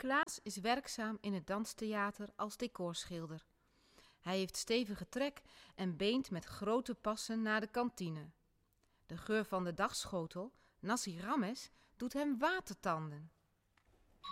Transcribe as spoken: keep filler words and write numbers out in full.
Klaas is werkzaam in het danstheater als decorschilder. Hij heeft stevige trek en beent met grote passen naar de kantine. De geur van de dagschotel, nasi rames, doet hem watertanden.